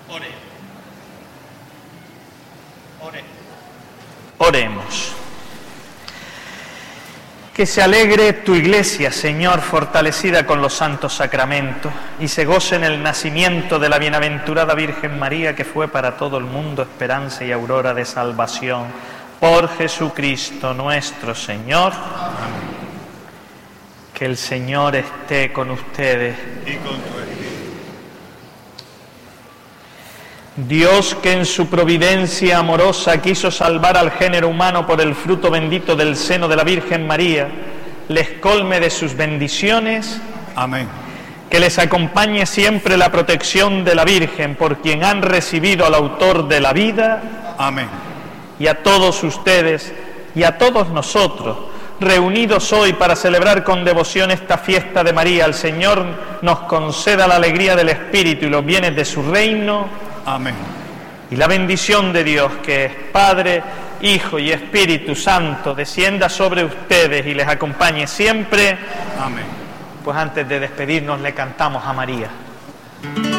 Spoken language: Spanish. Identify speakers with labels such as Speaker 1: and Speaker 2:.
Speaker 1: Oremos. Que se alegre tu Iglesia, Señor, fortalecida con los santos sacramentos, y se goce en el nacimiento de la bienaventurada Virgen María, que fue para todo el mundo esperanza y aurora de salvación. Por Jesucristo nuestro Señor. Amén. Que el Señor esté con ustedes.
Speaker 2: Y con tu espíritu.
Speaker 1: Dios, que en su providencia amorosa quiso salvar al género humano por el fruto bendito del seno de la Virgen María, les colme de sus bendiciones.
Speaker 2: Amén.
Speaker 1: Que les acompañe siempre la protección de la Virgen, por quien han recibido al autor de la vida.
Speaker 2: Amén.
Speaker 1: Y a todos ustedes y a todos nosotros, reunidos hoy para celebrar con devoción esta fiesta de María, el Señor nos conceda la alegría del Espíritu y los bienes de su reino.
Speaker 2: Amén.
Speaker 1: Y la bendición de Dios, que es Padre, Hijo y Espíritu Santo, descienda sobre ustedes y les acompañe siempre.
Speaker 2: Amén.
Speaker 1: Pues antes de despedirnos le cantamos a María.